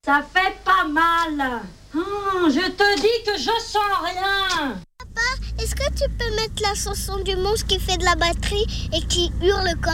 Ça fait pas mal. Je te dis que je sens rien. Papa, est-ce que tu peux mettre la chanson du monstre qui fait de la batterie et qui hurle comme